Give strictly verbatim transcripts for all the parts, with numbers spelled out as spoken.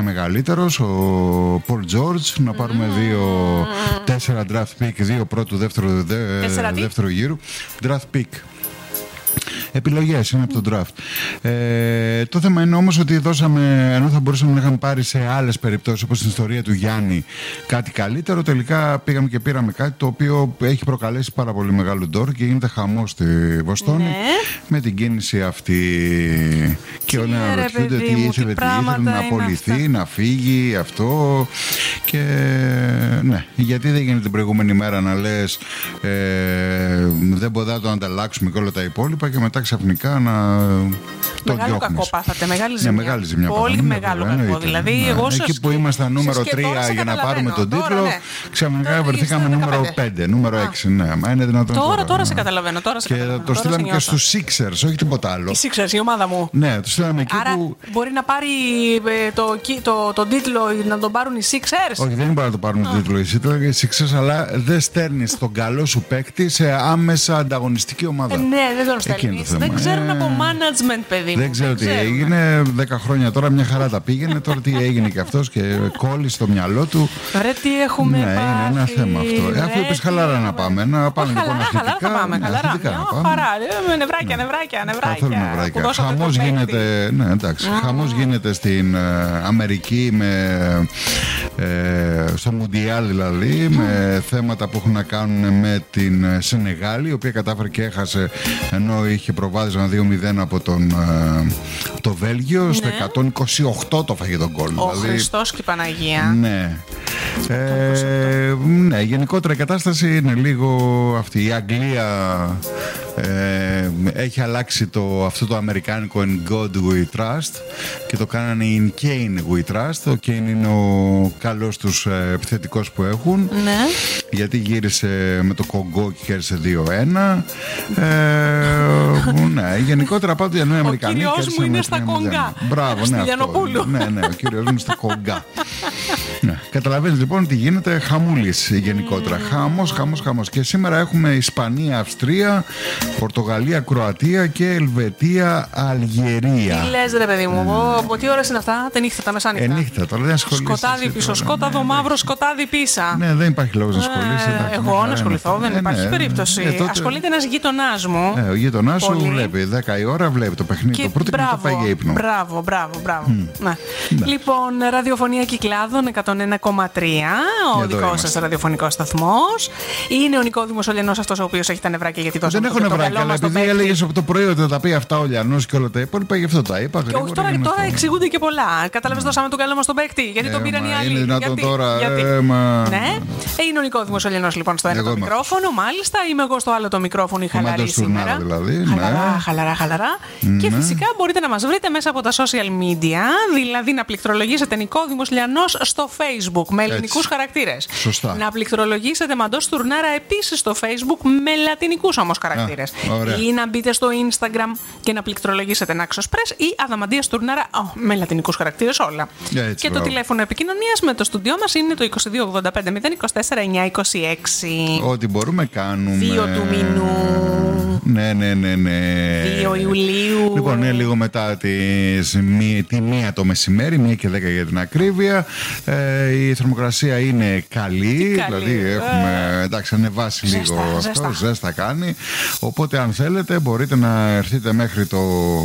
μεγαλύτερος, ο Paul George, να πάρουμε mm. δύο, τέσσερα draft pick, δύο πρώτου δεύτερου, δε, δεύτερου γύρου. Draft pick. Επιλογές είναι από τον draft. Ε, το θέμα είναι όμως ότι δώσαμε, ενώ θα μπορούσαμε να είχαμε πάρει σε άλλες περιπτώσεις, όπως στην ιστορία του Γιάννη, κάτι καλύτερο, τελικά πήγαμε και πήραμε κάτι το οποίο έχει προκαλέσει πάρα πολύ μεγάλο ντόρ και γίνεται χαμός στη Βοστόνη, ναι, με την κίνηση αυτή. Και όλοι αναρωτιούνται τι ήθελε, τι ήθελε να απολυθεί, να φύγει, αυτό. Και ναι, γιατί δεν γίνεται την προηγούμενη μέρα να λες ε, δεν μπορεί να το ανταλλάξουμε και όλα τα υπόλοιπα και μετά ξαφνικά να το μεγάλο διώχνεις. Κακό πάθατε, μεγάλη ζημιά. Ναι, μεγάλη ζημιά. Πολύ πάθαμε, μεγάλο ναι, κακό. Δηλαδή, ναι. εγώ Εκεί σας... που ήμασταν νούμερο τρία για να πάρουμε τον τίτλο, τώρα, ναι, ξαφνικά βρεθήκαμε νούμερο πέντε, νούμερο έξι. Ναι, μα είναι δυνατόν. Τώρα, τώρα, τώρα ναι. σε καταλαβαίνω. Τώρα σε και καταλαβαίνω, το στείλαμε και στους Sixers, όχι τίποτα άλλο. Οι Sixers, η ομάδα μου. Ναι, το στείλαμε εκεί. Άρα που... μπορεί να πάρει ε, το, το, το τίτλο, να τον πάρουν οι Sixers. Όχι, δεν μπορεί να το πάρουν τον τίτλο οι Sixers, αλλά δεν στέλνεις τον καλό σου παίκτη σε άμεσα ανταγωνιστική ομάδα. Ε, ναι, δεν τον στέλνεις. Δεν ξέρουν από management, παιδί μου. Δεν ξέρω τι έγινε. Δέκα χρόνια τώρα μια χαρά τα πήγαινε. Τώρα τι έγινε και αυτός και κόλλησε στο μυαλό του. Ρε, τι έχουμε ναι, πάθει. είναι ένα θέμα αυτό. Ε, αφού είπες χαλάρα να πάμε. Να πάμε χαλάρα, λοιπόν χαλάρα θα πάμε. Χαλάρα. Νευράκια, νευράκια, νευράκια. Χαμός γίνεται, ναι, εντάξει, χαμός γίνεται στην Αμερική με, ε, στο Μουντιάλ δηλαδή, με θέματα που έχουν να κάνουν με την Σενεγάλη, η οποία κατάφερε και έχασε ενώ είχε προβάδισμα δύο μηδέν από τον, ε, το Βέλγιο. Ναι. Στο εκατόν είκοσι οκτώ το φάγε τον γκολ. Ο δηλαδή, Χριστός και η Παναγία. Ναι. Ε, ναι, γενικότερα η κατάσταση είναι λίγο αυτή. Η Αγγλία ε, έχει αλλάξει το, αυτό το αμερικάνικο In God We Trust και το κάνανε In Kane We Trust. Ο Kane είναι ο καλός τους ε, επιθετικός που έχουν, ναι, γιατί γύρισε με το Κογκό και κέρδισε δύο ένα. ε, ναι, γενικότερα πάντως οι Αμερικανοί. Ο κύριος μου είναι στα Κογκά. Μπράβο, ναι, αυτό, ναι, ναι, ο κύριος μου είναι στα Κογκά. Ναι, καταλαβαίνεις λοιπόν τι γίνεται, χαμούλης γενικότερα. Mm. Χαμός, χαμός, χαμός. Και σήμερα έχουμε Ισπανία, Αυστρία, Πορτογαλία, Κροατία και Ελβετία, Αλγερία. Τι λες ρε παιδί μου, mm. από τι ώρες είναι αυτά, τα νύχτα, τα μεσάνυχτα. Ε, νύχτα, τώρα δεν ασχολείσαι. Σκοτάδι πίσω, σκόταδο, ναι, μαύρο, σκοτάδι πίσω. Ναι, δεν υπάρχει λόγος να ασχολείσαι. Ε, εγώ να ασχοληθώ, δεν υπάρχει ε, περίπτωση. Ε, τότε... Ασχολείται ένας γείτονάς μου. Ε, ο γείτονάς σου βλέπει δέκα η ώρα, βλέπει το παιχνίδι, το πρώτο και μετά πάει για ύπνο. Μπράβο, μπράβο, μπράβο. Λοιπόν, ραδιοφωνία Κυκλάδων εκατόν ένα κόμμα τρία, ο δικός σας ραδιοφωνικός σταθμός. Είναι ο Νικόδημος ο Λιανός αυτός ο οποίος έχει τα νευράκια γιατί τόσο. Δεν έχω νευράκια, αλλά επειδή έλεγες από το πρωί ότι θα τα πει αυτά ο Λιανός και όλα τα υπόλοιπα, γι' αυτό τα είπα. Και όχι τώρα, τώρα εξηγούνται και πολλά. Κατάλαβες, δώσαμε τον καλό μας τον παίκτη. Γιατί τον πήραν οι άλλοι. Είναι δυνατόν τώρα. Ναι, είναι ο Νικόδημος ο Λιανός λοιπόν στο ένα το μικρόφωνο, μάλιστα. Είμαι εγώ στο άλλο το μικρόφωνο, η χαλαρή σήμερα. Χαλαρά, χαλαρά, χαλαρά. Και φυσικά μπορείτε να μας βρείτε μέσα από τα social media, δηλαδή να πληκτρολογήσετε Νικόδημος Λιανός στο Facebook με ελληνικούς χαρακτήρες. Σωστά. Να πληκτρολογήσετε Μαντός Τουρνάρα επίσης στο Facebook με λατινικούς όμως χαρακτήρες. Α, ή να μπείτε στο Instagram και να πληκτρολογήσετε Naxos Press ή Αδαμαντίας Τουρνάρα oh, με λατινικούς χαρακτήρες όλα. Έτσι, και μπράβο. Το τηλέφωνο επικοινωνίας με το στούντιό μας είναι το είκοσι δύο ογδόντα πέντε μηδέν είκοσι τέσσερα εννιακόσια είκοσι έξι. Ό,τι μπορούμε κάνουμε. δύο του μηνού. Ναι, ναι, ναι, ναι. δύο Ιουλίου. Λοιπόν, είναι λίγο μετά τις, τη μία το μεσημέρι, μία και δέκα για την ακρίβεια. Ε, η θερμοκρασία είναι καλή, καλή. Δηλαδή έχουμε, εντάξει, ανεβάσει ζέστα, λίγο αυτό, ζέστα. ζέστα κάνει. Οπότε αν θέλετε μπορείτε να έρθετε μέχρι το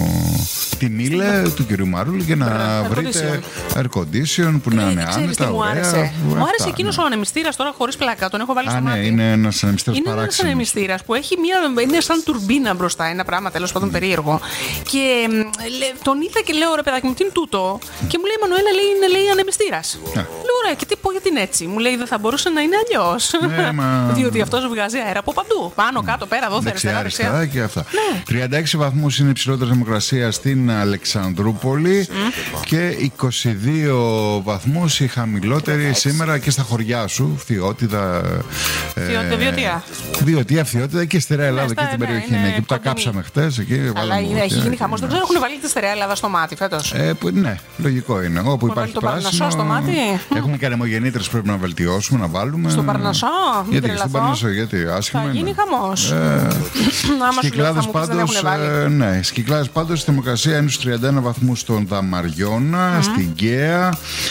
τη Μήλε του κυρίου Μαρούλη και να Μπρά, βρείτε air condition που να είναι άνετα, μου ωραία. Άρεσε. Μου άρεσε ναι. εκείνος ο ανεμιστήρας τώρα χωρίς πλάκα, τον έχω βάλει στο Α, ναι, μάτι. είναι ένας ανεμιστήρας είναι παράξενος. Είναι ένας ανεμιστήρας που έχει μια, είναι σαν τουρμπίνα μπροστά, ένα πράγμα τέλος πάντων mm. περίεργο. Και λέ, τον είδα και λέω ρε παιδάκι μου, τι είναι τούτο. Και μου λέει Μανουέλα, λέει, είναι λέει ανεμιστήρας. Yeah. Λέω ωραία, και τι πω γιατί είναι έτσι. Μου λέει δεν θα μπορούσε να είναι αλλιώς. Yeah, μα... Διότι αυτός βγάζει αέρα από παντού. Πάνω, κάτω, πέρα, εδώ, αριστερά, αριστερά και αυτά. Ναι. τριάντα έξι βαθμούς είναι η υψηλότερη θερμοκρασία στην Αλεξανδρούπολη mm. και είκοσι δύο βαθμούς η χαμηλότερη σήμερα και στα χωριά σου, Φθιώτιδα. Φθιώτιδα, Βιωτία. Βιωτία, Φθιώτιδα και Στερεά Ελλάδα και την περιοχή εκεί που τα κάψαμε χτες. Αλλά έχει γίνει χαμός. Δεν ξέρω, έχουν βάλει τη Στερεά Ελλάδα στο μάτι φέτος. Ναι, λογικό είναι. Όπου υπάρχει πράσινο. Στο μάτι. Έχουμε και ανεμογεννήτρες που πρέπει να βελτιώσουμε, να βάλουμε. Στον Παρνασσό. Γιατί στον Παρνασσό, γιατί άσχημα. Θα γίνει χαμός. Κυκλάδες πάντως. Ναι, Κυκλάδες πάντως η θερμοκρασία είναι στους τριάντα ένα βαθμούς στον Δαμαριώνα, στην Γκαία,